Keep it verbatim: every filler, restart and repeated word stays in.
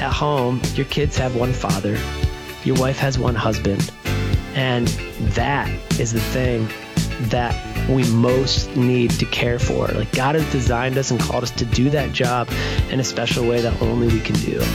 at home, your kids have one father, your wife has one husband, and that is the thing that we most need to care for. Like, God has designed us and called us to do that job in a special way that only we can do.